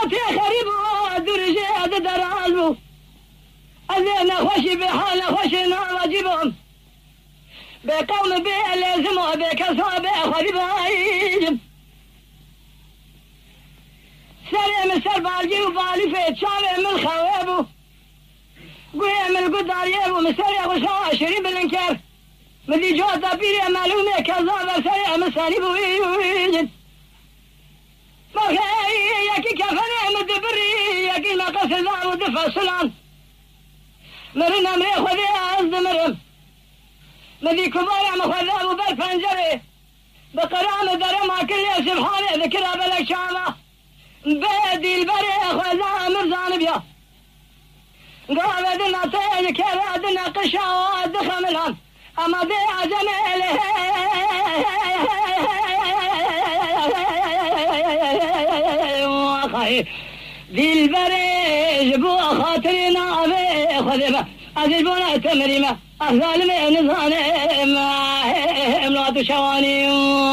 حالتي خريب ودرجة درازو أذين خوشي بحال خوشي نواجبهم بقوم بلازم وبكسب خريب عيد سلام السربالجي وبالي في تشامي من خوابه قوي من قداريه ومسرع وشا شريب الانكار مدي جوة بيري معلومة كذاب سريع مساني بويجد مخي يكي كفني مدبري يكي مقص الزعب ودفع السلام مرن امري خذي عزد مرم مدي كبار مخذاب وبر فنجري بقرام درما كل سبحانه ذكرها بلك شامة بادي البري خذا مرزان بيا قابدنا طيج كبادنا قشا ودخم الهم أما دي عجميله وخي دي البريج بو خاطرنا خذبه أذبونا تمريمة الظالمين ظالم امرأة شواني